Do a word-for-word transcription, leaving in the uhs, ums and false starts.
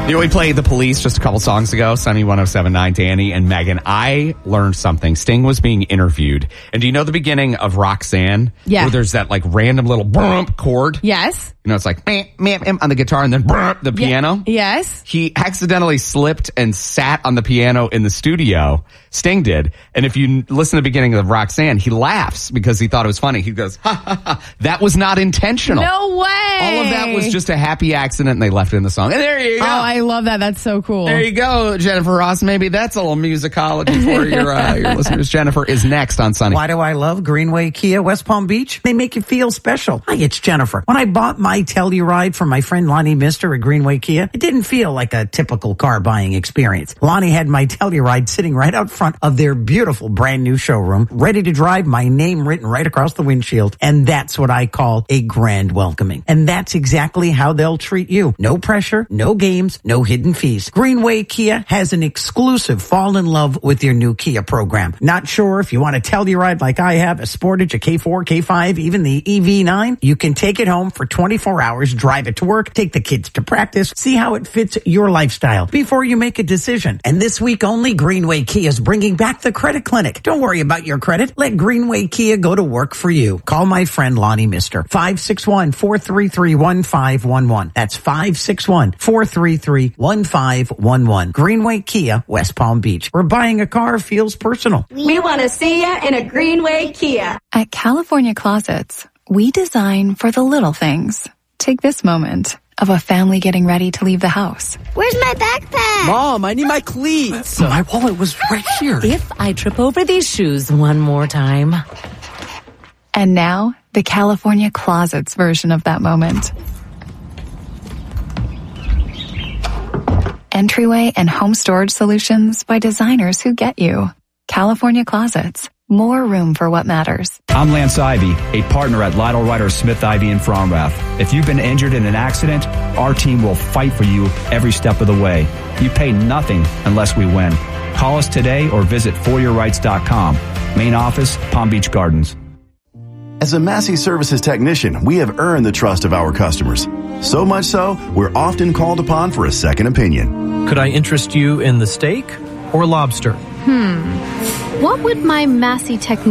You know, we played The Police just a couple songs ago, Sunny one oh seven point nine, Danny and Megan. I learned something. Sting was being interviewed. And do you know the beginning of Roxanne? Yeah. Where there's that like random little bump chord? Yes. You know, it's like meh, meh, meh, on the guitar and then brr, the piano. Yeah. Yes. He accidentally slipped and sat on the piano in the studio. Sting did. And if you listen to the beginning of Roxanne, he laughs because he thought it was funny. He goes, ha, ha, ha. That was not intentional. No way. All of that was just a happy accident and they left it in the song. And there you go. Oh, I love that. That's so cool. There you go, Jennifer Ross. Maybe that's a little musicology for your, uh, your listeners. Jennifer is next on Sunny. Why do I love Greenway Kia West Palm Beach? They make you feel special. Hi, it's Jennifer. When I bought my Telluride from my friend Lonnie Mister at Greenway Kia, it didn't feel like a typical car buying experience. Lonnie had my Telluride sitting right out front of their beautiful brand new showroom, ready to drive, my name written right across the windshield. And that's what I call a grand welcoming. And that's exactly how they'll treat you. No pressure, no games, no hidden fees. Greenway Kia has an exclusive fall in love with your new Kia program. Not sure if you want a Telluride like I have, a Sportage, a K four, K five, even the E V nine? You can take it home for twenty-four hours, drive it to work, take the kids to practice, see how it fits your lifestyle before you make a decision. And this week only, Greenway Kia is bringing back the credit clinic. Don't worry about your credit. Let Greenway Kia go to work for you. Call my friend Lonnie Mister. five six one, four three three, one five one one. That's five six one, four three three, one five one one. Greenway Kia, West Palm Beach. Where buying a car feels personal. We want to see you in a Greenway Kia. At California Closets, we design for the little things. Take this moment of a family getting ready to leave the house. Where's my backpack? Mom, I need my cleats. My wallet was right here. If I trip over these shoes one more time. And now, the California Closets version of that moment. Entryway and home storage solutions by designers who get you. California Closets. More room for what matters. I'm Lance Ivy, a partner at Lytle Ryder Smith Ivy in Fromrath. If you've been injured in an accident, our team will fight for you every step of the way. You pay nothing unless we win. Call us today or visit for your rights dot com. Main office, Palm Beach Gardens. As a Massey Services technician, we have earned the trust of our customers. So much so, we're often called upon for a second opinion. Could I interest you in the steak or lobster? Hmm. What would my Massey technician